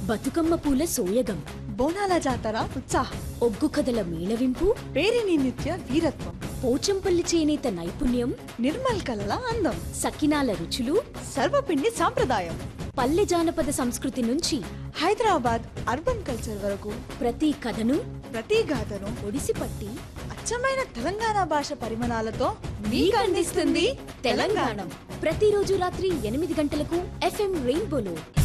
బతుకమ్మ పూల సోయగం, బోనాల జాతర ఉత్సాహం, ఒగ్గు కథల మేళవింపు, పేరిని నిత్య వీరత్వం, పోచంపల్లి చేనేత నైపుణ్యం, నిర్మల్ కలల అందం, సకినాల రుచులు, సర్వపిండి సాంప్రదాయం, పల్లె జానపద సంస్కృతి నుంచి హైదరాబాద్ అర్బన్ కల్చర్ వరకు ప్రతి కథను, ప్రతి గాథను ఒడిసిపట్టి అచ్చమైన తెలంగాణ భాష పరిమాణాలతో మీకు అందిస్తుంది తెలంగాణ. ప్రతిరోజు రాత్రి 8 గంటలకు FM రెయిన్బోలో.